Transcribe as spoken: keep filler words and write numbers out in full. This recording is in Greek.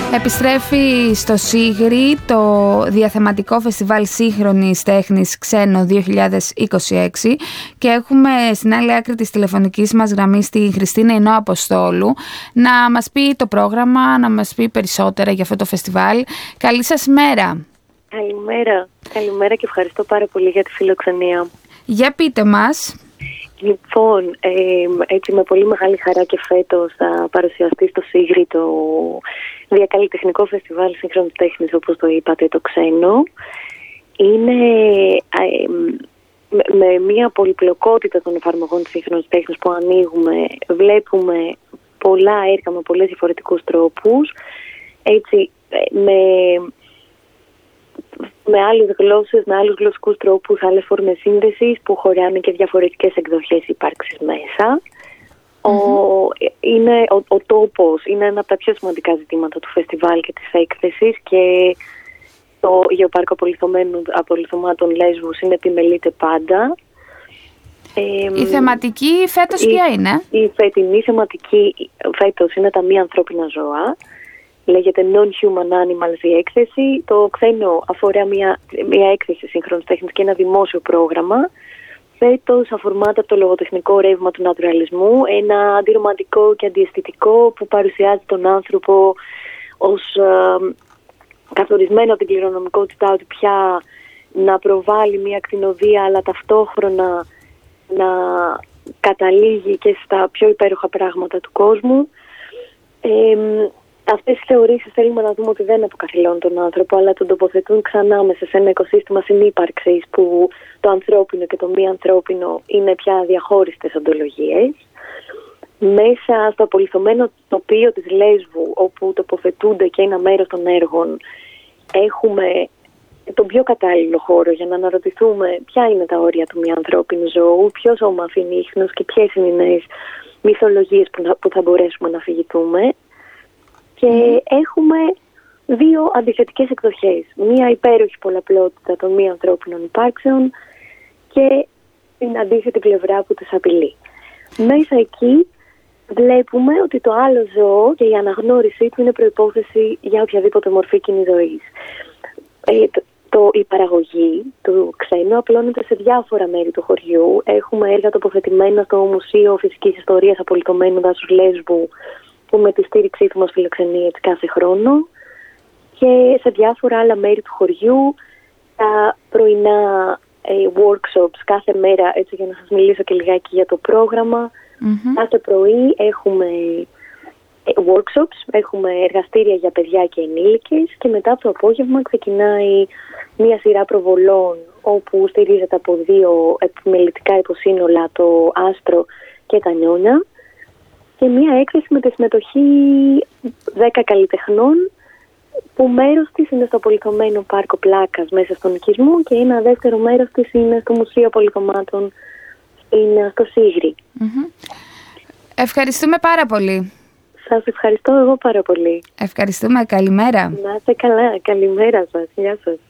Επιστρέφει στο Σίγρη το διαθεματικό φεστιβάλ σύγχρονης τέχνης Ξένο δύο χιλιάδες είκοσι έξι και έχουμε στην άλλη άκρη της τηλεφωνικής μας γραμμής τη Χριστίνα Ινώ Αποστόλου να μας πει το πρόγραμμα, να μας πει περισσότερα για αυτό το φεστιβάλ. Καλή σας μέρα. Καλημέρα. Καλημέρα και ευχαριστώ πάρα πολύ για τη φιλοξενία. Για πείτε μας. Λοιπόν, ε, έτσι με πολύ μεγάλη χαρά και φέτος θα παρουσιαστεί στο Σίγρη το διακαλλιτεχνικό φεστιβάλ σύγχρονης τέχνης, όπως το είπατε, το Ξένο. Είναι ε, με, με μια πολυπλοκότητα των εφαρμογών της σύγχρονης τέχνης που ανοίγουμε. Βλέπουμε πολλά έργα με πολλές διαφορετικούς τρόπους, έτσι με... με άλλες γλώσσες, με άλλους γλωσσικούς τρόπους, άλλες φόρμες σύνδεσης που χωράνε και διαφορετικές εκδοχές ύπαρξης μέσα. Mm-hmm. Ο, είναι, ο, ο τόπος είναι ένα από τα πιο σημαντικά ζητήματα του φεστιβάλ και της έκθεσης και το Γεωπάρκο Απολιθωμάτων Λέσβους είναι επιμελείται πάντα. Η θεματική φέτος ποια είναι? Η φετινή θεματική φέτος είναι τα μη ανθρώπινα ζώα. Λέγεται Non-Human Animals η έκθεση. Το Ξένο αφορά μια, μια έκθεση σύγχρονης τέχνης και ένα δημόσιο πρόγραμμα. Φέτος αφορμάται από το λογοτεχνικό ρεύμα του νατουραλισμού, ένα αντιρομαντικό και αντιαισθητικό που παρουσιάζει τον άνθρωπο ως ε, καθορισμένο από την κληρονομικότητά του πια να προβάλλει μια κτηνοδία, αλλά ταυτόχρονα να καταλήγει και στα πιο υπέροχα πράγματα του κόσμου. Ε, Αυτές τις θεωρήσεις θέλουμε να δούμε ότι δεν αποκαθιλώνουν τον άνθρωπο, αλλά τον τοποθετούν ξανά μέσα σε ένα οικοσύστημα συνύπαρξης που το ανθρώπινο και το μη ανθρώπινο είναι πια διαχώριστες οντολογίες. Μέσα στο απολιθωμένο τοπίο της Λέσβου, όπου τοποθετούνται και ένα μέρος των έργων, έχουμε τον πιο κατάλληλο χώρο για να αναρωτηθούμε ποια είναι τα όρια του μη ανθρώπινου ζώου, ποιος ο αφήνει ίχνος και ποιες είναι οι νέες μυθολογίες που θα μπορέσουμε να αφηγηθούμε. Και έχουμε δύο αντιθετικές εκδοχές. Μία υπέροχη πολλαπλότητα των μη ανθρώπινων υπάρξεων και την αντίθετη πλευρά που τους απειλεί. Μέσα εκεί βλέπουμε ότι το άλλο ζώο και η αναγνώρισή του είναι προϋπόθεση για οποιαδήποτε μορφή κοινής ζωής. Ε, το, το, η παραγωγή του Ξένου απλώνεται σε διάφορα μέρη του χωριού. Έχουμε έργα τοποθετημένα στο Μουσείο Φυσικής Ιστορίας Απολιθωμένου Δάσους Λέσβου, που με τη στήριξή του μας φιλοξενεί έτσι κάθε χρόνο, και σε διάφορα άλλα μέρη του χωριού, τα πρωινά ε, workshops κάθε μέρα, έτσι για να σας μιλήσω και λιγάκι για το πρόγραμμα. Mm-hmm. Κάθε πρωί έχουμε ε, workshops, έχουμε εργαστήρια για παιδιά και ενήλικες και μετά από το απόγευμα ξεκινάει μία σειρά προβολών όπου στηρίζεται από δύο επιμελητικά υποσύνολα, το Άστρο και τα Νιόνια, και μία έκθεση με τη συμμετοχή δέκα καλλιτεχνών που μέρος της είναι στο Απολιθωμένο Πάρκο Πλάκας μέσα στον οικισμό και ένα δεύτερο μέρος της είναι στο Μουσείο Απολιθωμάτων στο Σίγρη. Mm-hmm. Ευχαριστούμε πάρα πολύ. Σας ευχαριστώ εγώ πάρα πολύ. Ευχαριστούμε. Καλημέρα. Να είστε καλά. Καλημέρα σας. Γεια σας.